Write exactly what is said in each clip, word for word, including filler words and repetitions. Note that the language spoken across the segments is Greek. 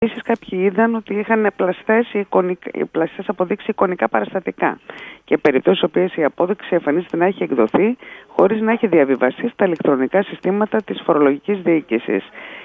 Επίσης, κάποιοι είδαν ότι είχαν πλαστές, πλαστές αποδείξει εικονικά παραστατικά και περιπτώσεις οποίες η απόδειξη εμφανίζεται να έχει εκδοθεί χωρίς να έχει διαβιβαστεί στα ηλεκτρονικά συστήματα της φορολογικής διοίκησης.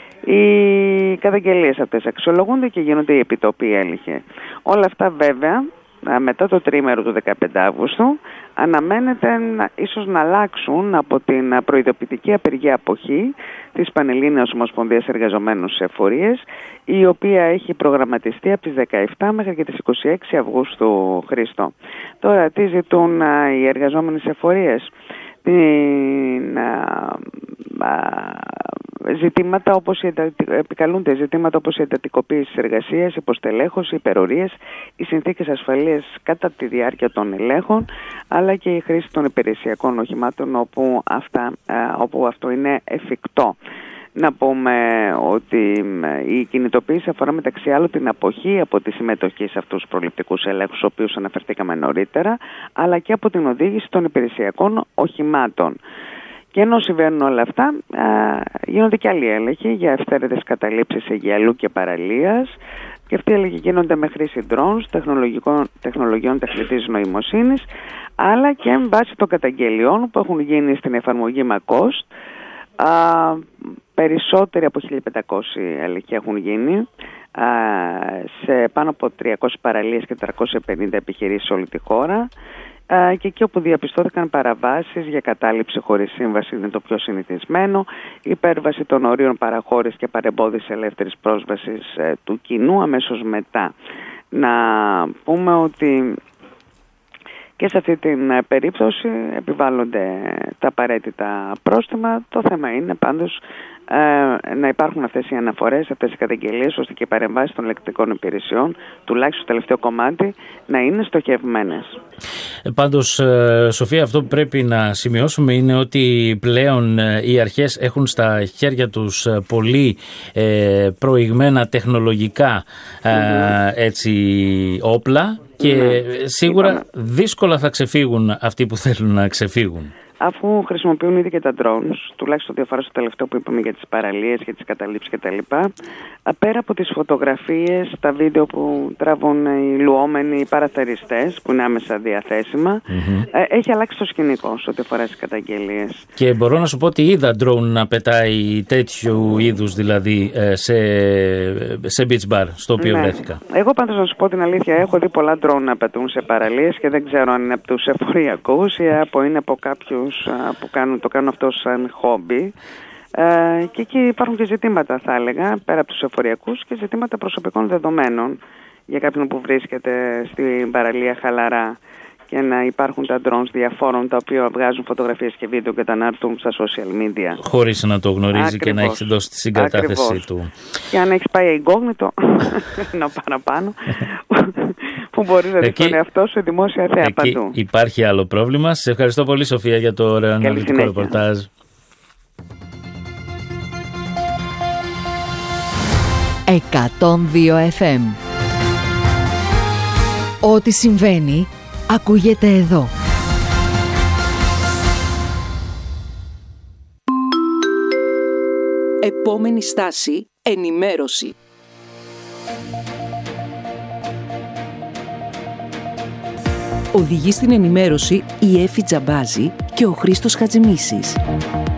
Οι καταγγελίες αυτές αξιολογούνται και γίνονται οι επιτόπιοι έλεγχοι. Όλα αυτά βέβαια μετά το τρίμερο του δεκαπέντε Αυγούστου αναμένεται να, ίσως να αλλάξουν από την προειδοποιητική απεργία αποχή της Πανελλήνιας Ομοσπονδίας Εργαζομένων σε Εφορίες, η οποία έχει προγραμματιστεί από τις δεκαεπτά μέχρι και τις είκοσι έξι Αυγούστου, Χρήστο. Τώρα τι ζητούν α, οι εργαζόμενοι σε εφορίες? Την, α, α, ζητήματα όπως η επικαλούνται ζητήματα όπως η εντατικοποίηση της εργασίας, υποστελέχωση, υπερορίες, οι συνθήκες ασφαλείας κατά τη διάρκεια των ελέγχων, αλλά και η χρήση των υπηρεσιακών οχημάτων όπου, αυτά, όπου αυτό είναι εφικτό. Να πούμε ότι η κινητοποίηση αφορά μεταξύ άλλων την αποχή από τη συμμετοχή σε αυτούς τους προληπτικούς ελέγχους, στους οποίους αναφερθήκαμε νωρίτερα, αλλά και από την οδήγηση των υπηρεσιακών οχημάτων. Και ενώ συμβαίνουν όλα αυτά, α, γίνονται και άλλοι έλεγχοι για αυθαίρετες καταλήψεις αιγιαλού και παραλίας, και αυτοί οι έλεγχοι γίνονται με χρήση drones, τεχνολογικών, τεχνολογιών τεχνητής νοημοσύνης, αλλά και με βάση των καταγγελιών που έχουν γίνει στην εφαρμογή Macost. Α, περισσότεροι από χίλια πεντακόσιοι έλεγχοι έχουν γίνει α, σε πάνω από τριακόσιες παραλίες και τριακόσιες πενήντα επιχειρήσεις σε όλη τη χώρα. Και εκεί όπου διαπιστώθηκαν παραβάσεις για κατάληψη χωρίς σύμβαση, είναι το πιο συνηθισμένο, υπέρβαση των ορίων παραχώρησης και παρεμπόδιση ελεύθερης πρόσβασης ε, του κοινού αμέσως μετά. Να πούμε ότι και σε αυτή την περίπτωση επιβάλλονται τα απαραίτητα πρόστιμα. Το θέμα είναι πάντως ε, να υπάρχουν αυτές οι αναφορές, αυτές οι καταγγελίες, ώστε και οι παρεμβάσεις των ελεκτρικών υπηρεσιών, τουλάχιστον στο τελευταίο κομμάτι, να είναι στοχευμένες. Ε, πάντως, ε, Σοφία, αυτό που πρέπει να σημειώσουμε είναι ότι πλέον ε, οι αρχές έχουν στα χέρια τους ε, πολύ ε, προηγμένα τεχνολογικά ε, mm-hmm. έτσι, όπλα. Και ναι, σίγουρα είπαμε, δύσκολα θα ξεφύγουν αυτοί που θέλουν να ξεφύγουν. Αφού χρησιμοποιούν ήδη και τα drones, τουλάχιστον διαφορά στο τελευταίο που είπαμε για τις παραλίες, για τις καταλήψεις κτλ. Πέρα από τις φωτογραφίες, τα βίντεο που τραβούν οι λουόμενοι, οι παραθεριστές που είναι άμεσα διαθέσιμα, mm-hmm. έχει αλλάξει το σκηνικό σε ό,τι αφορά τις καταγγελίες. Και μπορώ να σου πω ότι είδα drone να πετάει τέτοιου είδους, δηλαδή σε, σε beach bar, στο οποίο ναι. βρέθηκα. Εγώ πάντως να σου πω την αλήθεια, έχω δει πολλά drone να πετούν σε παραλίες και δεν ξέρω αν είναι από τους εφοριακούς ή από, είναι από κάποιους που κάνουν, το κάνουν αυτό σαν χόμπι. Ε, και εκεί υπάρχουν και ζητήματα, θα έλεγα, πέρα από τους εφοριακούς, και ζητήματα προσωπικών δεδομένων για κάποιον που βρίσκεται στην παραλία χαλαρά και να υπάρχουν τα drones διαφόρων τα οποία βγάζουν φωτογραφίες και βίντεο και τα αναρτούν στα social media. Χωρίς να το γνωρίζει. Ακριβώς. Και να έχει δώσει τη συγκατάθεση Ακριβώς. του. Και αν έχεις πάει incognito, ενώ παραπάνω, που μπορείς να δεις τον εαυτό σου δημόσια θέα παντού. Υπάρχει άλλο πρόβλημα. Σε ευχαριστώ πολύ, Σοφία, για το ωραίο αναλυτικό ρεπορτάζ. εκατόν δύο εφ εμ. Ό,τι συμβαίνει ακούγεται εδώ. Επόμενη στάση, ενημέρωση. Οδηγεί στην ενημέρωση η Έφη Τζαμπάζη και ο Χρήστος Χατζημίσης.